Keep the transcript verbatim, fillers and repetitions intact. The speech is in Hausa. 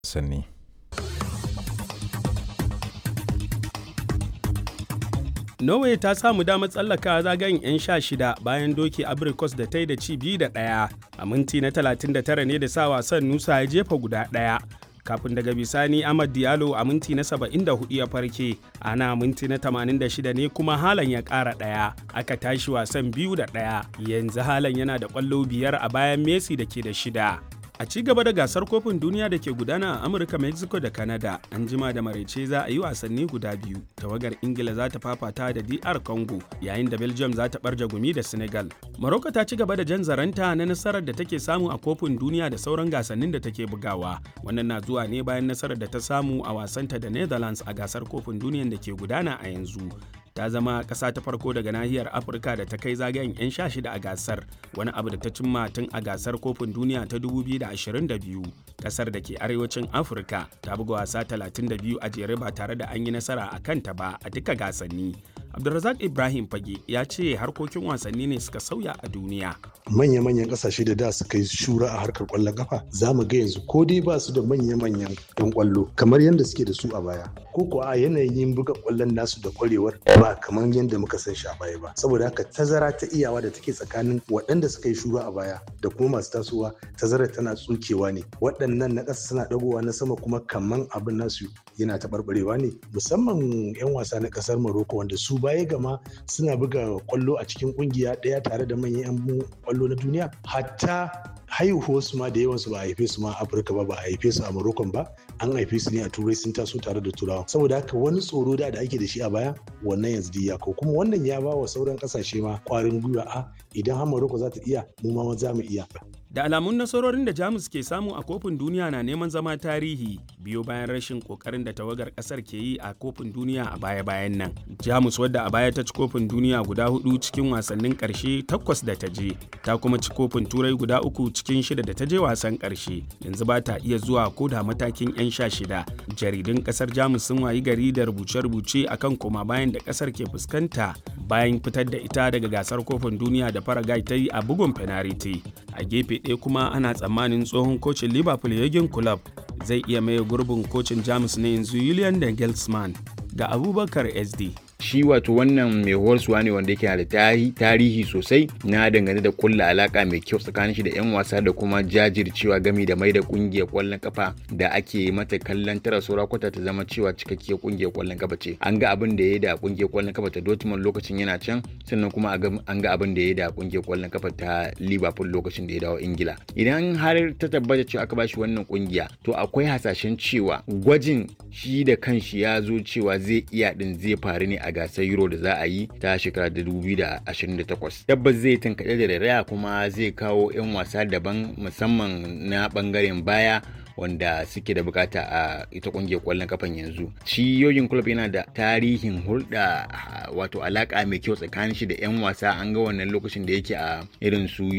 Wasanni. Norway ta samu damar tsallaka zagayen 'yan sha shida bayan doki Ivory Coast da ta yi da ci biyu da ɗaya. A minti na talatin da tara ne da sa wasan Nusa ya jefa guda ɗaya. Kafin daga bisani Amad Diallo a minti na saba'in da hudu ya farke, ana minti na tamanin da shida ne kuma Haaland ya ƙara ɗaya. Aka tashi wasan biyu da ɗaya. Yanzu Haaland yana da ƙwallo biyar a bayan Messi da ke da shida. A ci gaba da gasar kofin duniya da ke gudana a Amurka, Mexico da Canada, an jima da maraice za a yi wasanni guda biyu. Tawagar Ingila za ta fafata da D R Congo, yayin da Belgium za ta ɓarje gumi da Senegal. Morocco ta ci gaba da jan zaranta na nasarar da take samu a kofin duniya da sauran gasannin da take bugawa. Wannan na zuwa ne bayan nasarar da ta samu a wasanta da Netherlands a gasar kofin duniyan da ke gudana a yanzu. Ta zama ƙasa ta farko daga nahiyar Afirka da ta kai zagayen 'yan sha shida a gasar, wani abu da ta cimma tun a gasar kofin duniya ta dubu biyu da ashirin da biyu. Ƙasar da ke arewacin Afirka ta buga wasa talatin da biyu a jere ba tare da an yi nasara a kanta ba a duka gasanni. Abdulrazak Ibrahim Fage ya ce harkokin wasanni ne suka sauya a duniya. Manya-manyan kasashe da da suka yi shura a harkar kwallon kafa za mu ga yanzu ko dai ba su da manya-manyan 'yan kwallo kamar yadda suke da su a baya, ko kuwa a yanayin buga kwallon nasu da kwarewar ba kamar yadda muka san shi a baya ba. Saboda haka tazara ta iyawa da take tsakanin waɗanda suka yi shura a baya da kuma masu tasowa, tazara tana tsukewa ne. Waɗannan na ƙasa suna ɗagowa na sama kuma kaman abin nasu yana taɓarɓarewa ne, musamman 'yan wasa na ƙasar Morocco wanda su baya gama suna buga kwallo a cikin kungiya ɗaya tare da manyan 'yan kwallo na duniya. Hatta haihuwarsu ma da yawansu ba a haife su ma a Afirka ba, ba a haife su a Morocco ba, an haife su ne a Turai, sun taso tare da Turawa. Saboda haka wani tsoro da da ake da shi a baya wannan yanzu ya kau, kuma wannan ya ba wa sauran kasashe ma kwarin gwiwa, a idan har Morocco za ta iya, mu ma za mu iya. Da alamun nasarorin da Jamus ke samu a kofin duniya na neman zama tarihi biyo bayan rashin kokarin da tawagar kasar ke yi a kofin duniya a baya-bayan nan. Jamus, wadda a baya ta ci kofin duniya guda hudu cikin wasannin karshe takwas da ta je, ta kuma ci kofin turai guda uku cikin shida da ta je wasan karshe. Yanzu ba ta iya zuwa ko da matakin 'yan sha shida. Jaridun kasar Jamus sun wayi gari da rubuce-rubuce akan koma bayan da kasar ke fuskanta bayan fitar da ita daga gasar kofin duniya da Paraguay ta yi a bugun penalty. A gefe ɗaya kuma ana tsammanin tsohon kocin Liverpool Jurgen Klopp zai iya maye gurbin kocin Jamus na yanzu Julian Nagelsmann. Ga Abubakar S D. Shi wato wannan mai horsuwa ne wanda yake da tarihi sosai na dangane da kulla alaka mai kyau tsakanin shi da 'yan wasa da kuma jajircewa gami da mai da kungiyar kwallon kafa da ake mata kallon tara saura kwata ta zama cewa cikakkiyar kungiyar kwallon kafa ce. An ga abin da ya da kungiyar kwallon kafa ta Dortmund lokacin yana can, sannan kuma an ga abin da ya da kungiyar kwallon kafa ta Liverpool lokacin da ya dawo Ingila. Idan har ta tabbata cewa aka bashi wannan kungiya, to akwai hasashen cewa gwajin shi da kanshi ya zo cewa zai iya din zai faru ne a gasar Euro da za a yi ta shekara dubu biyu da ashirin da takwas. Tabbas zai tankaɗe da raya kuma zai kawo 'yan wasa daban musamman na ɓangaren baya wanda suke da bukata a ita kungiyar kwallon kafan yanzu. Shi Jurgen Klopp yana da tarihin hulɗa wato alaka mai kyau tsakanin shi da 'yan wasa. An ga wannan lokacin da yake a irin su